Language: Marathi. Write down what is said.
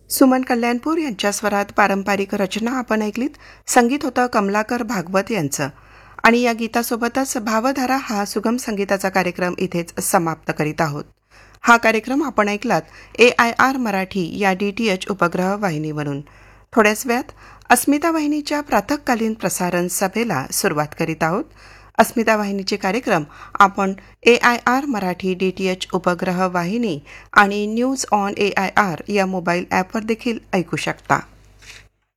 सुमन कल्याणपूर यांच्या स्वरात पारंपरिक रचना आपण ऐकलीत. संगीत होतं कमलाकर भागवत यांचं. आणि या गीतासोबतच भावधारा हा सुगम संगीताचा कार्यक्रम इथेच समाप्त करीत आहोत. हा कार्यक्रम आपण ऐकलात AIR मराठी या DTH उपग्रह वाहिनीवरून. थोड्याच वेळात अस्मिता वाहिनीच्या प्रातःकालीन प्रसारण सभेला सुरुवात करीत आहोत. अस्मिता वाहिनीचे कार्यक्रम आपण AIR मराठी DTH उपग्रह वाहिनी आणि न्यूज ऑन AIR या मोबाईल ॲपवर देखील ऐकू शकता.